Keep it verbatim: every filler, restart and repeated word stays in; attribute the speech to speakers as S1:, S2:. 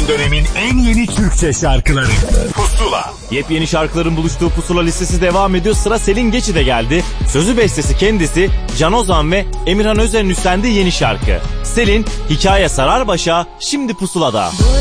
S1: dönemin en yeni Türkçe şarkıları Pusula.
S2: Yepyeni şarkıların buluştuğu Pusula listesi devam ediyor. Sıra Selin Geçid'e geldi. Sözü bestesi kendisi, Can Ozan ve Emirhan Özer'in üstlendiği yeni şarkı. Selin, Hikaye Sarar Başa, şimdi Pusula'da.